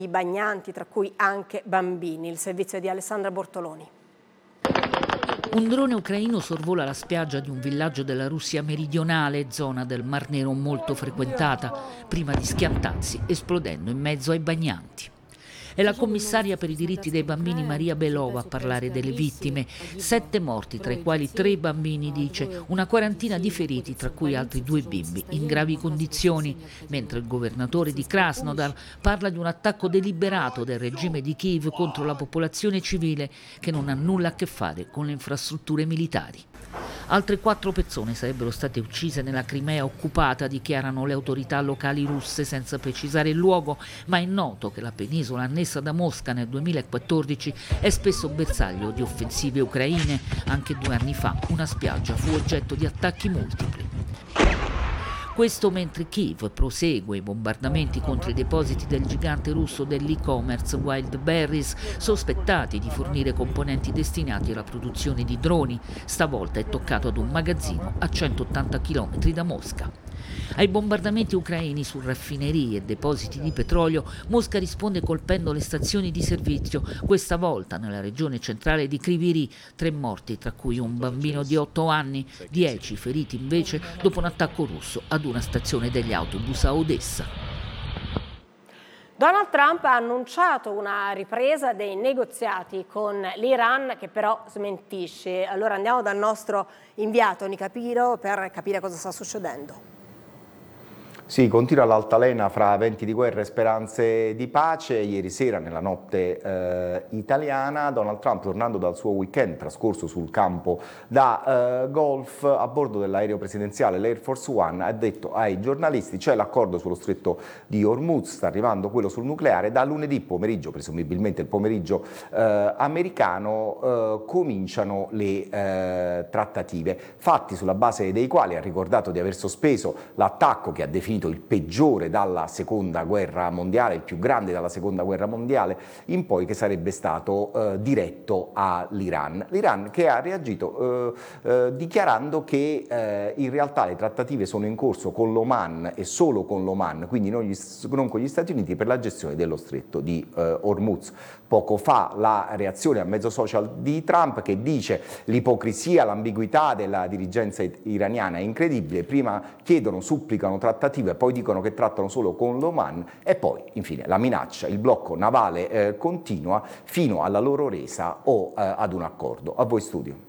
i bagnanti, tra cui anche bambini. Il servizio di Alessandra Bortoloni. Un drone ucraino sorvola la spiaggia di un villaggio della Russia meridionale, zona del Mar Nero molto frequentata, prima di schiantarsi esplodendo in mezzo ai bagnanti. È la commissaria per i diritti dei bambini Maria Belova a parlare delle vittime. 7 morti, tra i quali 3 bambini, dice, una quarantina di feriti, tra cui altri 2 bimbi in gravi condizioni, mentre il governatore di Krasnodar parla di un attacco deliberato del regime di Kiev contro la popolazione civile che non ha nulla a che fare con le infrastrutture militari. Altre 4 persone sarebbero state uccise nella Crimea occupata, dichiarano le autorità locali russe senza precisare il luogo, ma è noto che la penisola annessa da Mosca nel 2014 è spesso bersaglio di offensive ucraine. Anche 2 anni fa una spiaggia fu oggetto di attacchi multipli. Questo mentre Kiev prosegue i bombardamenti contro i depositi del gigante russo dell'e-commerce Wildberries, sospettati di fornire componenti destinati alla produzione di droni. Stavolta è toccato ad un magazzino a 180 km da Mosca. Ai bombardamenti ucraini su raffinerie e depositi di petrolio, Mosca risponde colpendo le stazioni di servizio, questa volta nella regione centrale di Kryvyi Rih, 3 morti, tra cui un bambino di 8 anni, 10 feriti invece dopo un attacco russo ad una stazione degli autobus a Odessa. Donald Trump ha annunciato una ripresa dei negoziati con l'Iran, che però smentisce. Allora andiamo dal nostro inviato Nicapiro per capire cosa sta succedendo. Sì, continua l'altalena fra venti di guerra e speranze di pace. Ieri sera, nella notte italiana, Donald Trump, tornando dal suo weekend trascorso sul campo da golf, a bordo dell'aereo presidenziale, l'Air Force One, ha detto ai giornalisti: c'è l'accordo sullo stretto di Hormuz, sta arrivando quello sul nucleare, da lunedì pomeriggio, presumibilmente il pomeriggio americano, cominciano le trattative. Fatti sulla base dei quali ha ricordato di aver sospeso l'attacco che ha definito il peggiore dalla seconda guerra mondiale, il più grande dalla seconda guerra mondiale in poi, che sarebbe stato diretto all'Iran. L'Iran che ha reagito dichiarando che in realtà le trattative sono in corso con l'Oman e solo con l'Oman, quindi non con gli Stati Uniti, per la gestione dello stretto di Hormuz. Poco fa la reazione a mezzo social di Trump, che dice: l'ipocrisia, l'ambiguità della dirigenza iraniana è incredibile, prima chiedono, supplicano trattative, poi dicono che trattano solo con l'Oman e poi infine la minaccia, il blocco navale continua fino alla loro resa o ad un accordo. A voi studio.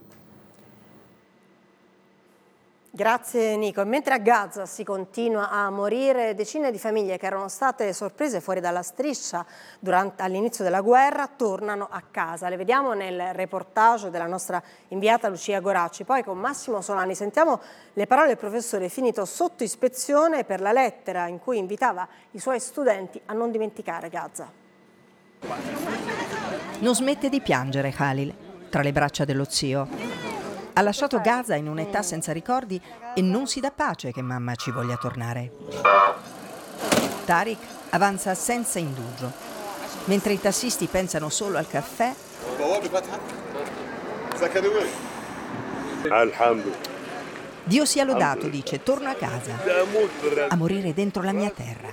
Grazie Nico. Mentre a Gaza si continua a morire, decine di famiglie che erano state sorprese fuori dalla striscia all'inizio della guerra tornano a casa. Le vediamo nel reportage della nostra inviata Lucia Goracci. Poi con Massimo Solani sentiamo le parole del professore finito sotto ispezione per la lettera in cui invitava i suoi studenti a non dimenticare Gaza. Non smette di piangere Khalil tra le braccia dello zio. Ha lasciato Gaza in un'età senza ricordi e non si dà pace che mamma ci voglia tornare. Tariq avanza senza indugio. Mentre i tassisti pensano solo al caffè, Dio sia lodato, dice, torno a casa, a morire dentro la mia terra.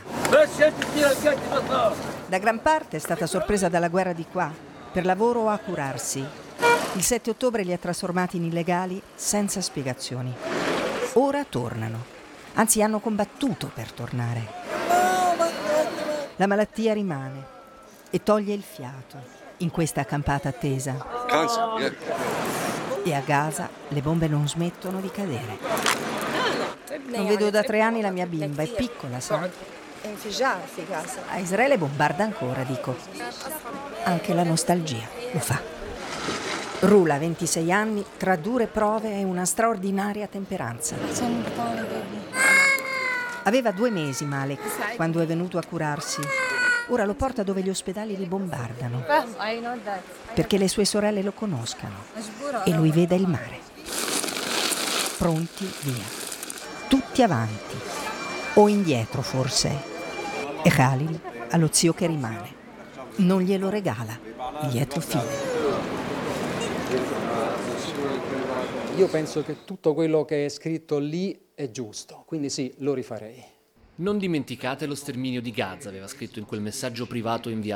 Da gran parte è stata sorpresa dalla guerra di qua, per lavoro o a curarsi. Il 7 ottobre li ha trasformati in illegali senza spiegazioni. Ora tornano, anzi hanno combattuto per tornare. La malattia rimane e toglie il fiato in questa accampata attesa. E a Gaza le bombe non smettono di cadere. Non vedo da 3 anni la mia bimba, è piccola, sa? A Israele bombarda ancora, dico. Anche la nostalgia lo fa. Rula, 26 anni, tra dure prove e una straordinaria temperanza. Aveva 2 mesi Malek quando è venuto a curarsi. Ora lo porta dove gli ospedali li bombardano, perché le sue sorelle lo conoscano e lui veda il mare. Pronti, via. Tutti avanti. O indietro, forse. E Khalil ha lo zio che rimane. Non glielo regala, lieto fine. Io penso che tutto quello che è scritto lì è giusto, quindi sì, lo rifarei. Non dimenticate lo sterminio di Gaza, aveva scritto in quel messaggio privato inviato